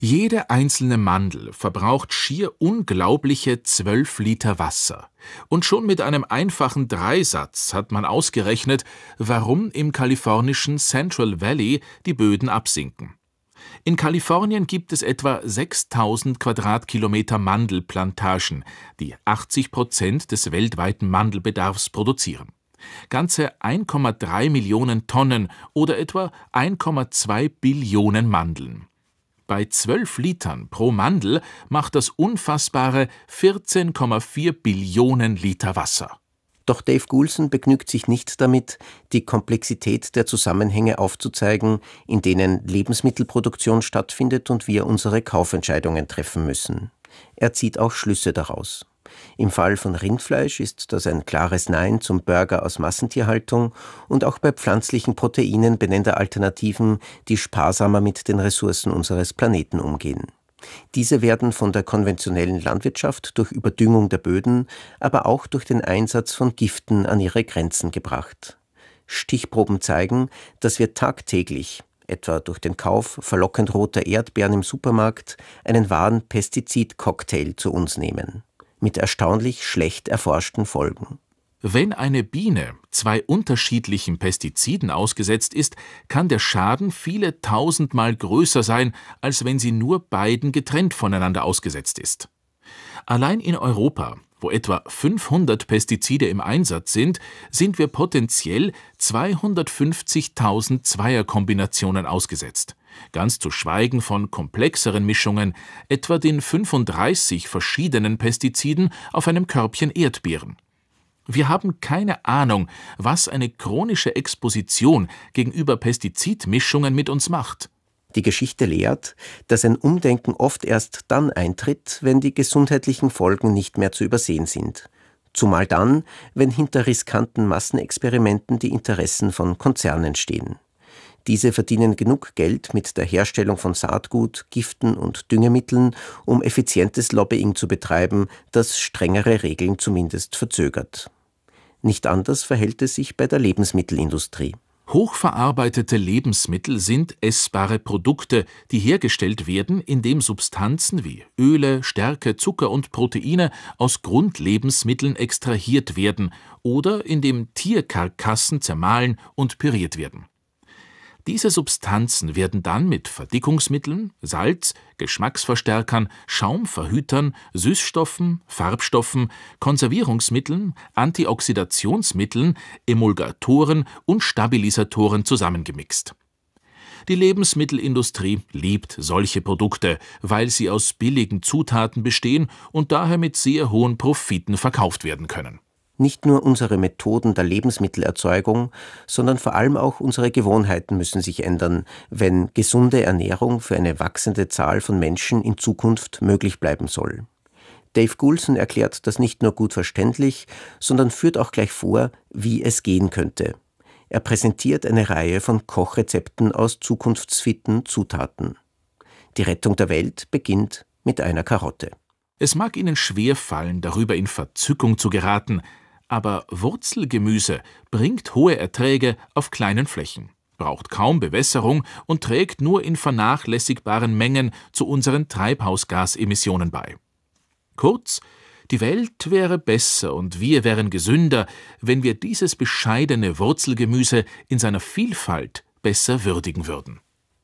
Jede einzelne Mandel verbraucht schier unglaubliche 12 Liter Wasser. Und schon mit einem einfachen Dreisatz hat man ausgerechnet, warum im kalifornischen Central Valley die Böden absinken. In Kalifornien gibt es etwa 6000 Quadratkilometer Mandelplantagen, die 80% des weltweiten Mandelbedarfs produzieren. Ganze 1,3 Millionen Tonnen oder etwa 1,2 Billionen Mandeln. Bei 12 Litern pro Mandel macht das unfassbare 14,4 Billionen Liter Wasser. Doch Dave Goulson begnügt sich nicht damit, die Komplexität der Zusammenhänge aufzuzeigen, in denen Lebensmittelproduktion stattfindet und wir unsere Kaufentscheidungen treffen müssen. Er zieht auch Schlüsse daraus. Im Fall von Rindfleisch ist das ein klares Nein zum Burger aus Massentierhaltung und auch bei pflanzlichen Proteinen benennt er Alternativen, die sparsamer mit den Ressourcen unseres Planeten umgehen. Diese werden von der konventionellen Landwirtschaft durch Überdüngung der Böden, aber auch durch den Einsatz von Giften an ihre Grenzen gebracht. Stichproben zeigen, dass wir tagtäglich, etwa durch den Kauf verlockend roter Erdbeeren im Supermarkt, einen wahren Pestizidcocktail zu uns nehmen. Mit erstaunlich schlecht erforschten Folgen. Wenn eine Biene 2 unterschiedlichen Pestiziden ausgesetzt ist, kann der Schaden viele tausendmal größer sein, als wenn sie nur beiden getrennt voneinander ausgesetzt ist. Allein in Europa, wo etwa 500 Pestizide im Einsatz sind wir potenziell 250.000 Zweierkombinationen ausgesetzt. Ganz zu schweigen von komplexeren Mischungen, etwa den 35 verschiedenen Pestiziden auf einem Körbchen Erdbeeren. Wir haben keine Ahnung, was eine chronische Exposition gegenüber Pestizidmischungen mit uns macht. Die Geschichte lehrt, dass ein Umdenken oft erst dann eintritt, wenn die gesundheitlichen Folgen nicht mehr zu übersehen sind. Zumal dann, wenn hinter riskanten Massenexperimenten die Interessen von Konzernen stehen. Diese verdienen genug Geld mit der Herstellung von Saatgut, Giften und Düngemitteln, um effizientes Lobbying zu betreiben, das strengere Regeln zumindest verzögert. Nicht anders verhält es sich bei der Lebensmittelindustrie. Hochverarbeitete Lebensmittel sind essbare Produkte, die hergestellt werden, indem Substanzen wie Öle, Stärke, Zucker und Proteine aus Grundlebensmitteln extrahiert werden oder indem Tierkarkassen zermahlen und püriert werden. Diese Substanzen werden dann mit Verdickungsmitteln, Salz, Geschmacksverstärkern, Schaumverhütern, Süßstoffen, Farbstoffen, Konservierungsmitteln, Antioxidationsmitteln, Emulgatoren und Stabilisatoren zusammengemixt. Die Lebensmittelindustrie liebt solche Produkte, weil sie aus billigen Zutaten bestehen und daher mit sehr hohen Profiten verkauft werden können. Nicht nur unsere Methoden der Lebensmittelerzeugung, sondern vor allem auch unsere Gewohnheiten müssen sich ändern, wenn gesunde Ernährung für eine wachsende Zahl von Menschen in Zukunft möglich bleiben soll. Dave Goulson erklärt das nicht nur gut verständlich, sondern führt auch gleich vor, wie es gehen könnte. Er präsentiert eine Reihe von Kochrezepten aus zukunftsfitten Zutaten. Die Rettung der Welt beginnt mit einer Karotte. Es mag Ihnen schwerfallen, darüber in Verzückung zu geraten, aber Wurzelgemüse bringt hohe Erträge auf kleinen Flächen, braucht kaum Bewässerung und trägt nur in vernachlässigbaren Mengen zu unseren Treibhausgasemissionen bei. Kurz, die Welt wäre besser und wir wären gesünder, wenn wir dieses bescheidene Wurzelgemüse in seiner Vielfalt besser würdigen würden.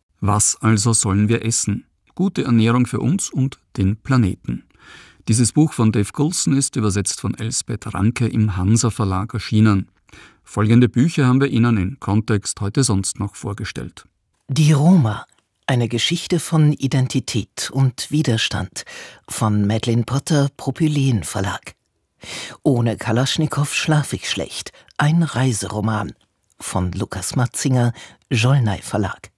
Was also sollen wir essen? Gute Ernährung für uns und den Planeten. Dieses Buch von Dave Goulson ist übersetzt von Elsbeth Ranke im Hansa Verlag erschienen. Folgende Bücher haben wir Ihnen in Kontext heute sonst noch vorgestellt. Die Roma, eine Geschichte von Identität und Widerstand von Madeleine Potter, Propylen Verlag. Ohne Kalaschnikow schlaf ich schlecht, ein Reiseroman von Lukas Matzinger, Jollnay Verlag.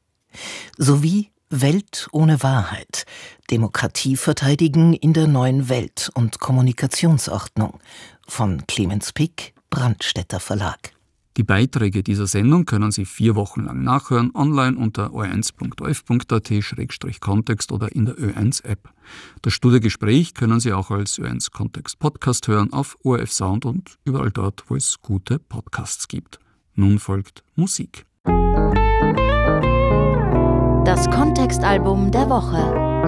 Sowie Welt ohne Wahrheit, Demokratie verteidigen in der neuen Welt- und Kommunikationsordnung von Clemens Pick, Brandstätter Verlag. Die Beiträge dieser Sendung können Sie 4 Wochen lang nachhören, online unter o1.orf.at/kontext oder in der Ö1-App. Das Studiogespräch können Sie auch als Ö1-Kontext-Podcast hören auf ORF Sound und überall dort, wo es gute Podcasts gibt. Nun folgt Musik. Das Kontextalbum der Woche.